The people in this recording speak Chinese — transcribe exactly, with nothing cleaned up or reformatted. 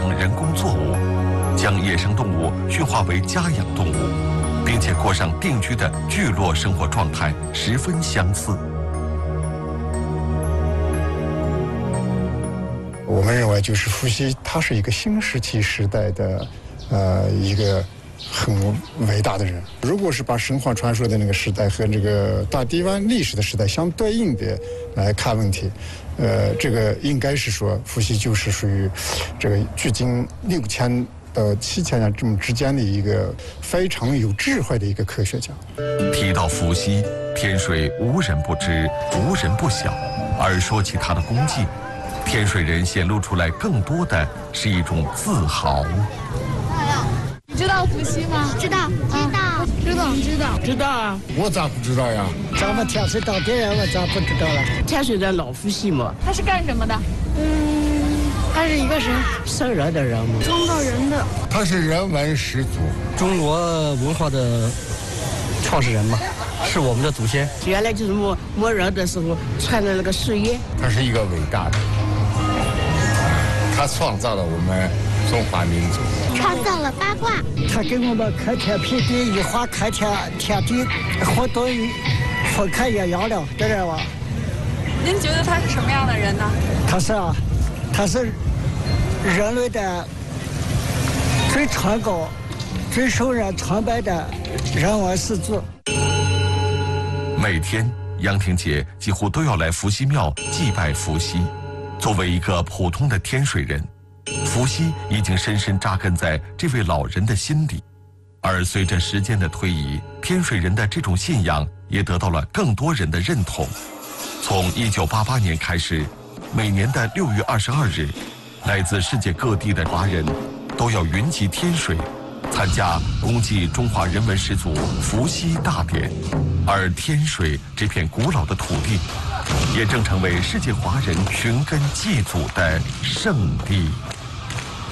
成人工作物，将野生动物驯化为家养动物，并且过上定居的聚落生活状态十分相似。 我们认为，就是伏羲，他是一个新石器时代的，呃，一个很伟大的人。如果是把神话传说的那个时代和这个大地湾历史的时代相对应的来看问题，呃，这个应该是说，伏羲就是属于这个距今六千到七千年这么之间的一个非常有智慧的一个科学家。 提到伏羲，天水无人不知，无人不晓，而说起他的功绩，天水人显露出来更多的是一种自豪。 你知道伏羲吗？ 知道，知道， 知道，知道， 知道啊！ 我咋不知道呀？ 咱们天水当地人，我咋不知道了？天水的老伏羲嘛。 他是干什么的？ 嗯，他是一个神， 生人的人嘛， 创造人的。 他是人文始祖， 中国文化的创始人嘛，是我们的祖先。 原来就是摸摸人的时候穿的那个树叶。 他是一个伟大的，他创造了我们中华民族， 创造了八卦。 他给我们开天辟地，一画开天天地，活动分开阴阳了，知道吧？ 您觉得他是什么样的人呢？ 他是啊，他是人类的最崇高、最受人崇拜的人文始祖。 每天，杨婷姐几乎都要来伏羲庙祭拜伏羲。作为一个普通的天水人，伏羲已经深深扎根在这位老人的心里。而随着时间的推移，天水人的这种信仰也得到了更多人的认同。从一九八八年开始，每年的六月二十二日，来自世界各地的华人都要云集天水，参加公祭中华人文始祖伏羲大典。而天水这片古老的土地，也正成为世界华人寻根祭祖的圣地。